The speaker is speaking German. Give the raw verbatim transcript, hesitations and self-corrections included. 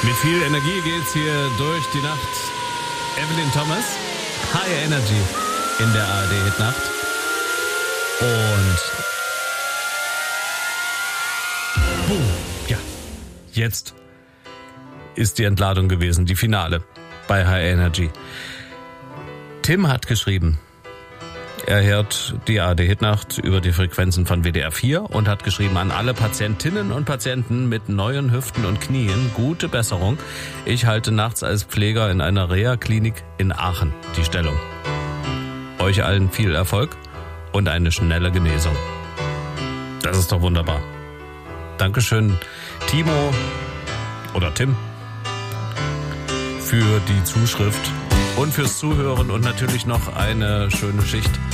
Mit viel Energie geht's hier durch die Nacht. Evelyn Thomas, High Energy in der A R D-Hitnacht. Und boom, ja, jetzt ist die Entladung gewesen, die Finale bei High Energy. Tim hat geschrieben, er hört die A R D-Hitnacht über die Frequenzen von W D R vier und hat geschrieben an alle Patientinnen und Patienten mit neuen Hüften und Knien, gute Besserung. Ich halte nachts als Pfleger in einer Reha-Klinik in Aachen die Stellung. Euch allen viel Erfolg und eine schnelle Genesung. Das ist doch wunderbar. Dankeschön, Timo oder Tim, für die Zuschrift und fürs Zuhören und natürlich noch eine schöne Schicht